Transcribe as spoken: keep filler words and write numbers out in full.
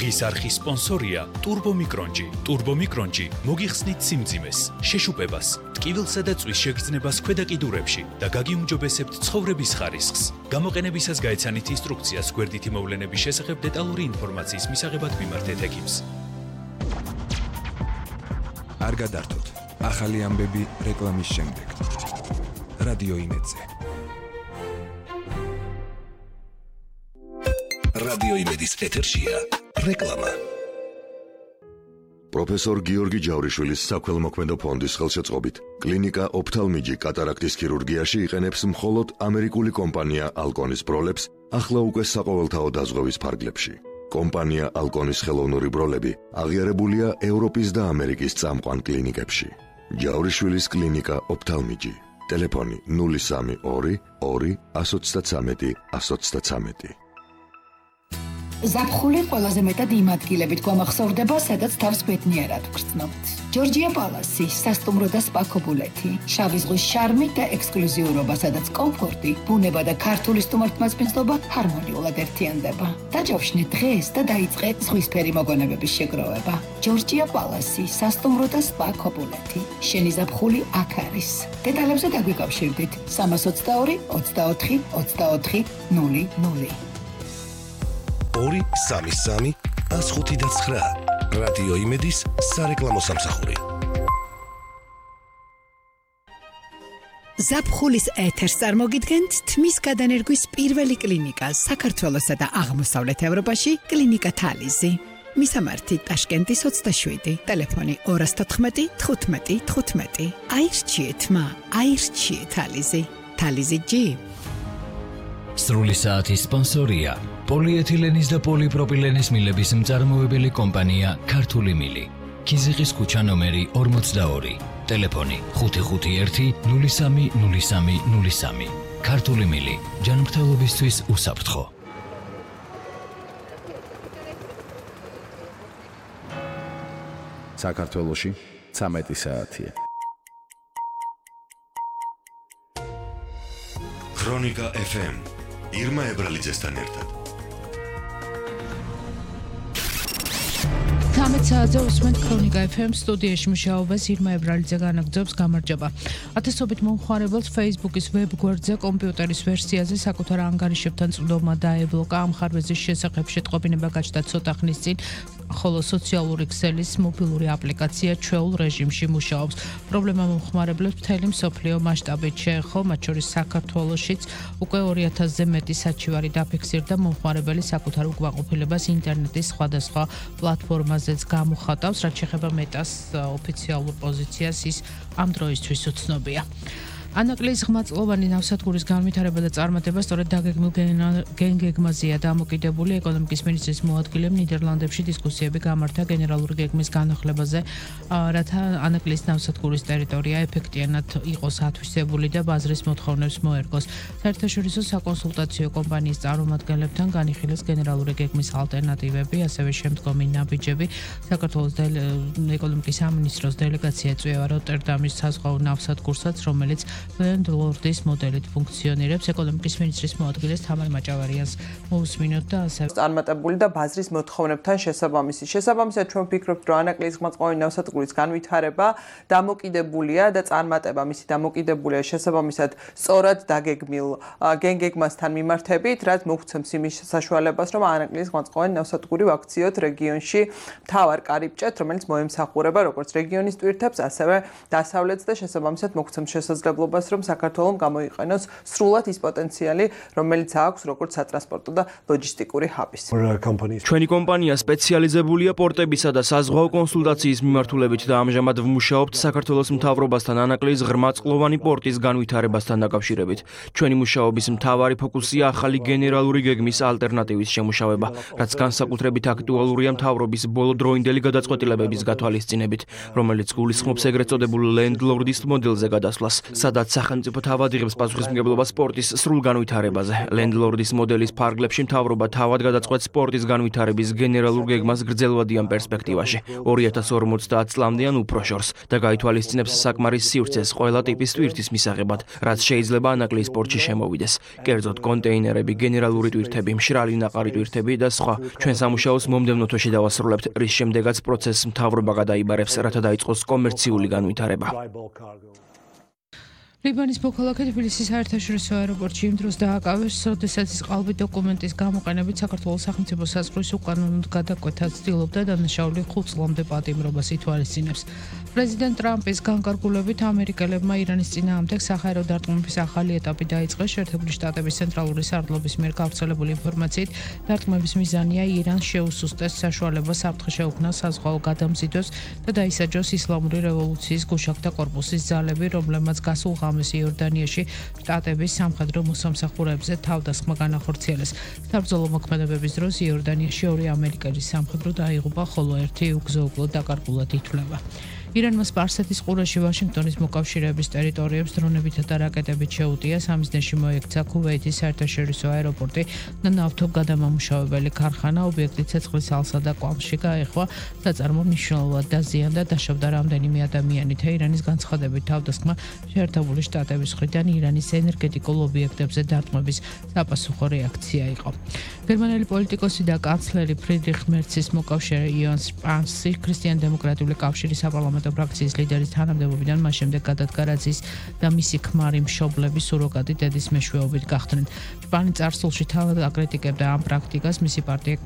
დღის არხის სპონსორია ტურბომიკრონჯი. ტურბომიკრონჯი მოგიხსნით სიმძიმეს, შეშუპებას, ტკივილსა და წვის შეგრძნებას ქვედა კიდურებში და გაგიუმჯობესებთ ცხოვრების ხარისხს. გამოყენებისას გაეცანით ინსტრუქციას გვერდითი მოვლენების შესახებ დეტალური ინფორმაციის მისაღებად მიმართეთ ექიმს. არ გადართოთ. ახალი ამბები რეკლამის შემდეგ. რადიო იმედზე. რადიო იმედის ეთერშია რეკლამა. პროფესორ გიორგი ჯავრიშვილის საქველმოქმედო ფონდის ხელშეწყობით კლინიკა ოფთალმიჯი კატარაქტის ქირურგიაში იყენებს მხოლოდ ამერიკული კომპანია ალკონის ბროლებს ახლა უკვე საყოველთაო დაზღვევის ფარგლებში. კომპანია ალკონის ხელოვნური ბროლები აღიარებულია ევროპის და ამერიკის წამყვან კლინიკებში. ჯავრიშვილის კლინიკა ოფთალმიჯი. ტელეფონი ნული სამი ორი ორი ათს ოცდათრამეტი ათს ოცდათრამეტი. ზაფხული ყველაზე მეტად იმ ადგილებით გვამახსოვრდება, სადაც თავს ბედნიერად ვგრძნობთ. ჯორჯია პალასი, სასტუმრო და სპა ქობულეთი, შავი ზღვის შარმი და ექსკლუზიურობა, სადაც კომფორტი, ბუნება და ქართული სტუმართმასპინძლობა ჰარმონიულად ერთიანდება. დაჯავშნეთ დღეს და დაიწყე ზღვისფერი მოგონებების შეგროვება. ჯორჯია პალასი, სასტუმრო და სპა ქობულეთი. შენი ზაფხული აქ არის. დეტალებზე დაგვიკავშირდით სამას ოცდაორი ოცდაოთხი ოცდაოთხი ნული ნული. ორი სამი სამი ათს ხუთი და ცხრა. რადიო იმედის სარეკლამო სამსახური. ზაფხულის ეთერს წარმოგიდგენთ თმის გადანერგვის პირველი კლინიკა საქართველოსა და აღმოსავლეთ ევროპაში კლინიკა თალიზი. მისამართი ტაშკენტის ოცდაშვიდი, ტელეფონი ორი თოთხმეტი თხუთმეტი თხუთმეტი. აირჩიეთ მა, აირჩიეთ თალიზი. თალიზი ჯი. სრული საათის სპონსორია პოლიეთილენის და პოლიპროპილენის მილების მწარმოებელი კომპანია ქართული მილი. ქიზიყის ქუჩა ნომერი ორმოცდაორი. ტელეფონი ხუთი ხუთი ერთი ნული სამი ნული სამი ნული სამი. ქართული მილი. ჯანმრთელობისთვის უსაფრთხო. საქართველოში ცამეტი საათია. ქრონიკა ეფ ემ ირმა ებრალიძესთან ერთად. თამეტ საათზე უსმენთ ქრონიკა ეფ ემ სტუდიაში მუშაობას ირმა ებრალიძე განაგრძობს. გამარჯობა. ათასობით მომხმარებელს Facebook-ის ვებ გვერდზე კომპიუტერის ვერსიაზე საკუთარ ანგარიშებთან წვდომა დაებლოკა. ამ ხარვეზის შესახებ შეტყობინება გაჩნდა ცოტა ხნის წინ, ხოლო სოციალური ქსელის მობილური აპლიკაცია ჩვეულ რეჟიმში მუშაობს. პრობლემა მომხმარებლებს მთელი მსოფლიო მასშტაბით შეეხო, მათ შორის საქართველოშიც უკვე ორი ათასზე მეტი საჩივარი დაფიქსირდა. მომხმარებელი საკუთარ უკმაყოფილებას ინტერნეტის სხვადასხვა პლატფორმაზეც გამოხატავს, რაც შეეხება მეტას ოფიციალურ პოზიციას, ის ამ დროისთვის უცნობია. ანაკლიის ღმაწლოვანი ნავსადგურის განვითარება და წარმატება სწორედ დაგეგმილ გენგეგმაზეა დამოკიდებული. ეკონომიკის მინისტრის მოადგილემ ნიდერლანდებში დისკუსიები გამართა გენერალური გეგმის განახლებაზე, რათა ანაკლიის ნავსადგურის ტერიტორია ეფექტიანად იყოს ათვისებული და ბაზრის მოთხოვნებს მოერგოს. საერთაშორისო საკონსულტაციო კომპანიის წარმომადგენლებთან განიხილეს გენერალური გეგმის ალტერნატივები, ასევე შემდგომი ნაბიჯები. საქართველოს ეკონომიკის სამინისტროს დელეგაცია წვევა როტერდამის საზღვაო ნავსადგურსაც, რომელიც ლენდლორდის მოდელით ფუნქციონირებს. ეკონომიკის მინისტრის მოადგილეს თამარ მაჭავარიანს მოусმინოთ და ასევე წარმატებული და ბაზრის მოთხოვნებთან შესაბამისი. შესაბამისად ჩვენ ვფიქრობთ, რომ ანაკლიის ღმაწლოვანი ნავსადგურის განვითარება დამოკიდებულია და წარმატება მისი დამოკიდებულია შესაბამისად სწორად დაგეგმილ გენგეგმასთან მიმართებით, რაც მოგცემს იმის საშუალებას, რომ ანაკლიის ღმაწლოვანი ნავსადგური ვაქციოთ რეგიონში მთავარ კარიბჭეთ, რომელიც მოემსახურება როგორც რეგიონის ტვირთებს, ასევე დასავლეთს და შესაბამისად მოგცემს შესაძლებლობას, რომ საქართველოს გამოიყენოს სრულად ის პოტენციალი, რომელიც აქვს როგორც სატრანსპორტო და ლოჯისტიკური ჰაბის. ჩვენი კომპანია სპეციალიზებულია პორტებისა და საზღვაო კონსულტაციის მიმართულებით და ამჟამად ვმუშაობთ საქართველოს მთავრობასთან ანაკლიის ღრმაწლოვანი პორტის განვითარებასთან დაკავშირებით. ჩვენი მუშაობის მთავარი ფოკუსია ახალი გენერალური გეგმის ალტერნატივის შემუშავება, რაც განსაკუთრებით აქტუალურია მთავრობის ბოლოდროინდელი გადაწყვეტილებების გათვალისწინებით, რომელიც გულისხმობს ეგრეთ წოდებულ ლენდლორდის მოდელზე გადასვლას, სადაც სადაც სახელმწიფო თავად იღებს პასუხისმგებლობას სპორტის სრულ განვითარებაზე. ლენდლორდის მოდელის ფარგლებში მთავრობა თავად გადაწყვეტს სპორტის განვითარების გენერალურ გეგმას გრძელვადიან პერსპექტივაში, ორი ათას ორმოცდაათ წლამდე ან უფრო შორს და გაითვალისწინებს საკმარის სივრცეს ყველა ტიპის ტვირთის მისაღებად, რაც შეიძლება ანაკლიის სპორტში შემოვიდეს. კერძოდ კონტეინერები, გენერალური ტვირთები, მშრალი ნაყარი ტვირთები და სხვა. ჩვენ სამუშაოს მომდევნო თვეში დავასრულებთ, რის შემდეგაც პროცესს მთავრობა გადაიბარებს, რათა დაიწყოს კომერციული განვითარება. ლიბანის მოქალაქე თბილისის საერთაშორისო აეროპორტში იმ დროს დააკავეს, როდესაც ის ყალბი დოკუმენტის გამოყენებით საქართველოს სახელმწიფო საზღვრის უკანონოდ გადაკვეთას ცდილობდა დანაშაული ხუთ წლამდე პატიმრობას ითვალისწინებს. პრეზიდენტ ტრამპის განკარგულებით ამერიკელებმა ირანის წინააღმდეგ საჰაერო დარტყმების ახალი ეტაპი დაიწყეს. შეერთებული შტატების ცენტრალური სარდლობის მიერ გავრცელებული ინფორმაციით, დარტყმების მიზანია ირანს შეუსუსტეს საშუალებას საფრთხე შეუქმნა საზღვაო გადამზიდოს და დაისაჯოს ისლამური რევოლუციის გუშაგთა კორპუსის ძალები, რომლებმაც გასულ ღამეს იორდანიაში შტატების სამხედრო მოსამსახურეებზე თავდასხმა განახორციელეს. საბრძოლო მოქმედებების დროს იორდანიაში ორი ამერიკელის სამხედრო დაიღუპა, ხოლო ერთი უგზო-უგლო დაკარგულად ითვლება. ირანმა სპარსეთის ყურეში ვაშინგტონის მოკავშირეების ტერიტორიებს დრონებითა და რაკეტებით შეუტია. სამიზნეში მოექცა ქუვეითის საერთაშორისო აეროპორტი და ნავთობგადამამუშავებელი ქარხანა. ობიექტი ცეცხლის ალსა და კვამში გაეხვა. საწარმო მნიშვნელოვნად დაზიანდა, დაშავდა რამდენიმე ადამიანი. თეირანის განცხადებით თავდასხმა შეერთებული შტატების მხრიდან ირანის ენერგეტიკულ ობიექტებზე დარტყმების საპასუხო რეაქცია იყო. გერმანელი პოლიტიკოსი და კანცლერი ფრიდრიხ მერცის მოკავშირე იოანს სპანსი ქრისტიან-დემოკრატიული კავშირის საპარლამენტო ფრაქციის ლიდერის თანამდებობიდან მას შემდეგ გადადგა, რაც ის და მისი ქმარი მშობლები სუროგატი დედის მეშვეობით გახდნენ. სპანი წარსულში თავად აკრიტიკებდა ამ პრაქტიკას, მისი პარტია